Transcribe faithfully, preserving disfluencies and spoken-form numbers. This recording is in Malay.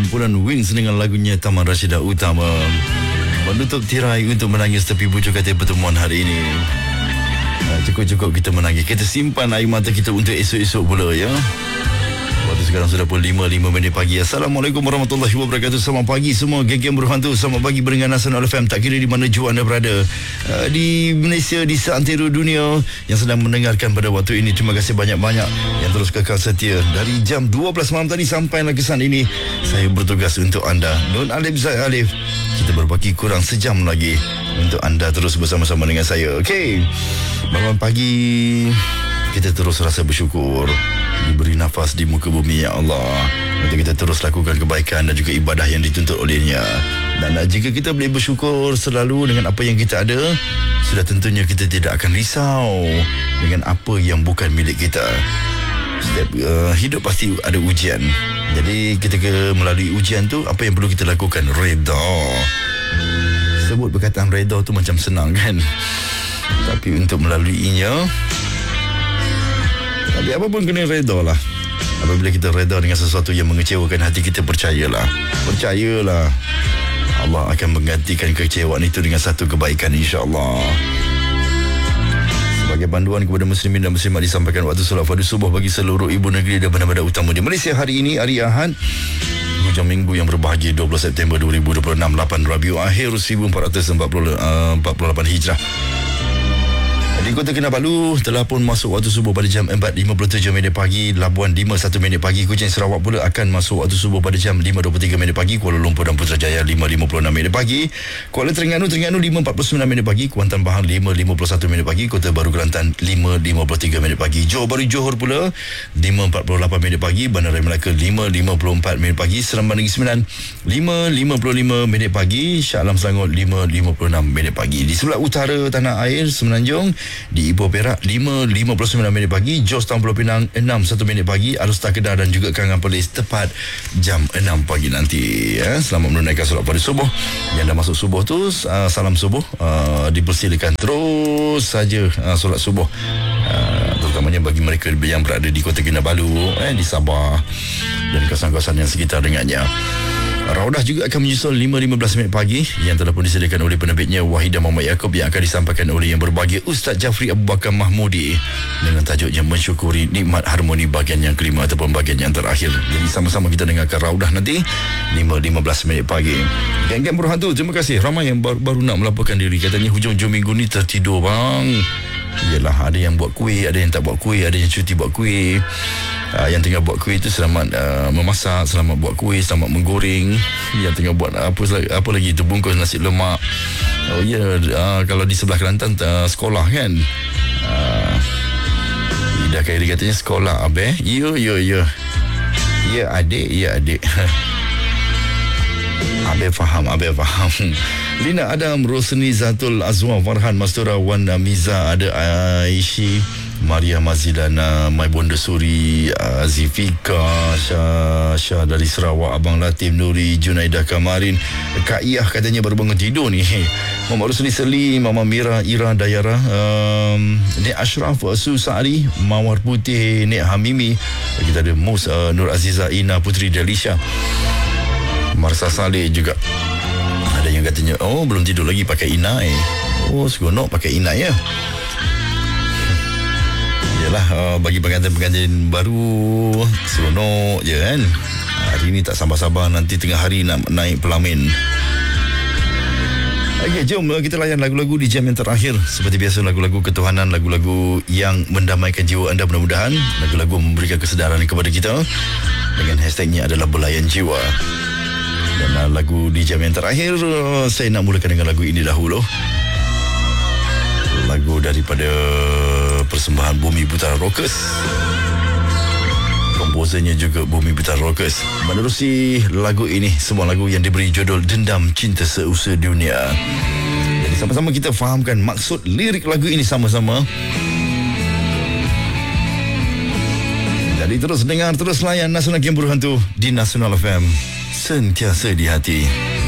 Kumpulan Wings dengan lagunya Taman Rashidah Utama menutup tirai untuk menangis tepi bujuk kata pertemuan hari ini. Cukup-cukup kita menangis. Kita simpan air mata kita untuk esok-esok pula, ya. Waktu sekarang sudah pukul lima lima minit pagi. Assalamualaikum warahmatullahi wabarakatuh. Selamat pagi semua geng-geng berhantu. Selamat pagi pendengar Nasional F M. Tak kira di mana jua anda berada, uh, di Malaysia, di seantero dunia yang sedang mendengarkan pada waktu ini. Terima kasih banyak-banyak yang terus kekal setia. Dari jam dua belas malam tadi sampai ke saat ini, saya bertugas untuk anda. Nun Alif Zaid Alif. Kita berbaki kurang sejam lagi untuk anda terus bersama-sama dengan saya. Okey. Bangun pagi, kita terus rasa bersyukur diberi nafas di muka bumi, ya Allah, untuk kita terus lakukan kebaikan dan juga ibadah yang dituntut olehnya. Dan jika kita boleh bersyukur selalu dengan apa yang kita ada, sudah tentunya kita tidak akan risau dengan apa yang bukan milik kita. Setiap uh, hidup pasti ada ujian. Jadi ketika melalui ujian tu, apa yang perlu kita lakukan? Reda. Sebut perkataan reda tu macam senang, kan? Tapi untuk melaluinya, tapi apa pun kena reda lah. Apabila kita reda dengan sesuatu yang mengecewakan hati kita, percayalah, percayalah Allah akan menggantikan kekecewaan itu dengan satu kebaikan, insya-Allah. Sebagai panduan kepada muslimin dan muslimat, disampaikan waktu solat fardu subuh bagi seluruh ibu negeri dan bandar-bandar utama di Malaysia hari ini, hari Ahad, hujung minggu yang berbahagia, dua belas September dua ribu dua puluh enam, lapan Rabiul Akhir seribu empat ratus empat puluh lapan Hijrah. Di Kota Kinabalu telah pun masuk waktu subuh pada jam empat lima puluh tujuh minit pagi. Labuan lima satu minit pagi. Kuching Sarawak pula akan masuk waktu subuh pada jam lima dua puluh tiga minit pagi. Kuala Lumpur dan Putrajaya lima lima puluh enam minit pagi. Kuala Terengganu Terengganu lima empat puluh sembilan minit pagi. Kuantan Pahang lima lima puluh satu minit pagi. Kota Baru Kelantan lima lima puluh tiga minit pagi. Johor Bahru Johor pula lima empat puluh lapan minit pagi. Bandaraya Melaka lima lima puluh empat minit pagi. Seremban Negeri Sembilan lima lima puluh lima minit pagi. Shah Alam Selangor lima lima puluh enam minit pagi. Di sebelah utara tanah air Semenanjung, di Ipoh Perak lima lima puluh sembilan minit pagi. Jos Town Pulau Pinang enam satu minit pagi. Alustar Kedah dan juga Kangan Perlis tepat jam enam pagi nanti, ya. Selamat menunaikan solat pada subuh. Yang dah masuk subuh tu, uh, salam subuh, uh, dipersilakan terus saja uh, solat subuh, uh, terutamanya bagi mereka yang berada di Kota Kinabalu, eh, di Sabah dan kawasan-kawasan yang sekitar dengannya. Raudah juga akan menyusul lima lima belas minit pagi yang telah pun disediakan oleh penerbitnya Wahidah Muhammad Yaakob, yang akan disampaikan oleh yang berbahagia Ustaz Jafri Abu Bakar Mahmudi dengan tajuknya Mensyukuri Nikmat Harmoni bahagian yang kelima ataupun bahagian yang terakhir. Jadi sama-sama kita dengarkan Raudah nanti lima lima belas minit pagi. Geng-geng berhantu, terima kasih. Ramai yang baru, baru nak melaporkan diri, katanya hujung-hujung minggu ni tertidur, bang. Yalah, ada yang buat kuih, ada yang tak buat kuih, ada yang cuti buat kuih. Uh, yang tengah buat kuih itu selamat uh, memasak, selamat buat kuih, selamat menggoreng. Yang tengah buat apa apa lagi itu, bungkus nasi lemak. Oh ya, yeah, uh, kalau di sebelah Kelantan uh, sekolah, kan. Uh, Ida Khairi katanya sekolah, abe. Ya ya ya. Ya adik, ya adik. Abe faham, abe faham. Lina Adam, Rosni Zatul Azwa, Farhan Mastura, Wanda Miza, ada Aishi, Maria Mazilana, Mai Bonda Suri, Azifika, Syah, Syah dari Sarawak, Abang Latif Nuri, Junaidah Kamarin, Kak Iyah katanya baru bangun tidur ni. Muhammad Rusli Selim, Mama Mira, Ira Dayara, um, Nek Ashraf, Su Sa'ari, Mawar Putih, Nek Hamimi. Kita ada Mus, uh, Nur Aziza, Ina Putri Delisha, Marsa Saleh juga. Ada yang katanya, oh belum tidur lagi pakai Ina, eh. Oh seronok pakai Ina, ya. Yalah, uh, bagi pengantin-pengantin baru seronok je, kan. Hari ni tak sabar-sabar nanti tengah hari nak naik pelamin. Okey, jom kita layan lagu-lagu di jam yang terakhir. Seperti biasa, lagu-lagu ketuhanan, lagu-lagu yang mendamaikan jiwa anda, mudah-mudahan. Lagu-lagu memberikan kesedaran kepada kita. Dengan hashtagnya adalah Belayan Jiwa. Dan uh, lagu di jam yang terakhir, uh, saya nak mulakan dengan lagu ini dahulu. Lagu daripada persembahan Bumi Putra Rockers. Komposernya juga Bumi Putra Rockers. Menerusi lagu ini, sebuah lagu yang diberi judul Dendam Cinta Seusai Dunia. Jadi sama-sama kita fahamkan maksud lirik lagu ini sama-sama. Jadi terus dengar, terus layan Nasional Game Berhantu di Nasional F M. Sentiasa di hati.